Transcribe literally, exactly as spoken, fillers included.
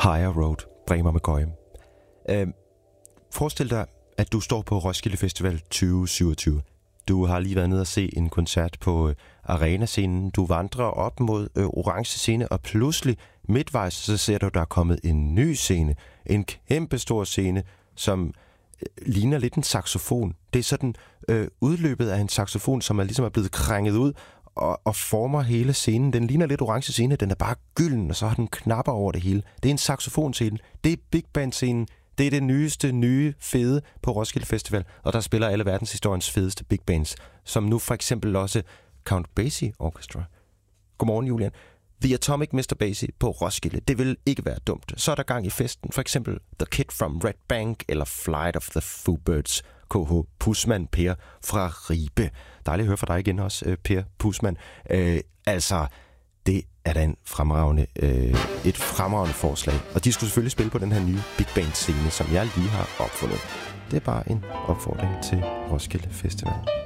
Higher Road, Bremer med Goyim. Øh, forestil dig, at du står på Roskilde Festival tyve syvogtyve. Du har lige været nede og se en koncert på øh, arenascenen. Du vandrer op mod øh, orange scene, og pludselig midtvejs, så ser du, der er kommet en ny scene. En kæmpe stor scene, som øh, ligner lidt en saxofon. Det er sådan øh, udløbet af en saxofon, som er ligesom er blevet krænget ud og, og former hele scenen. Den ligner lidt orange scene, den er bare gylden, og så har den knapper over det hele. Det er en saxofonscene. Det er big band-scenen. Det er det nyeste, nye, fede på Roskilde Festival, og der spiller alle verdenshistoriens fedeste big bands, som nu for eksempel også Count Basie Orchestra. Godmorgen, Julian. The Atomic mister Basie på Roskilde. Det vil ikke være dumt. Så er der gang i festen. For eksempel The Kid from Red Bank eller Flight of the Foo Birds. K H Pusman Per fra Ribe. Dejligt at høre fra dig igen også, Per Pusman. Øh, altså, det er da en fremragende, øh, et fremragende forslag. Og de skulle selvfølgelig spille på den her nye big band scene, som jeg lige har opfundet. Det er bare en opfordring til Roskilde Festival.